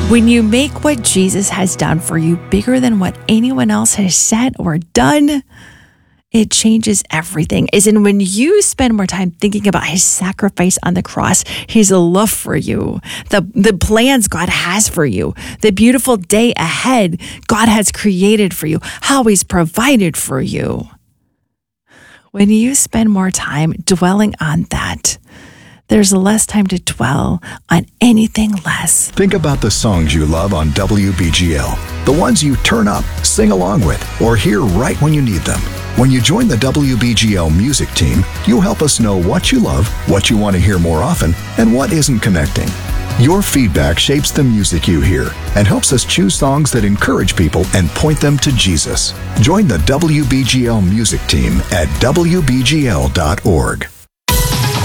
When you make what Jesus has done for you bigger than what anyone else has said or done, it changes everything. As in, when you spend more time thinking about his sacrifice on the cross, his love for you, the plans God has for you, the beautiful day ahead God has created for you, how he's provided for you. When you spend more time dwelling on that, there's less time to dwell on anything less. Think about the songs you love on WBGL, the ones you turn up, sing along with, or hear right when you need them. When you join the WBGL music team, you'll help us know what you love, what you want to hear more often, and what isn't connecting. Your feedback shapes the music you hear and helps us choose songs that encourage people and point them to Jesus. Join the WBGL music team at WBGL.org.